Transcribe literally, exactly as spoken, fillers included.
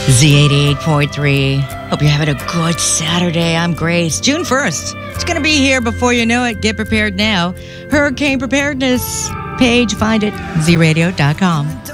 Z eighty-eight point three. Hope you're having a good Saturday. I'm Grace. June first. It's going to be here before you know it. Get prepared now. Hurricane preparedness page. Find it, z radio dot com.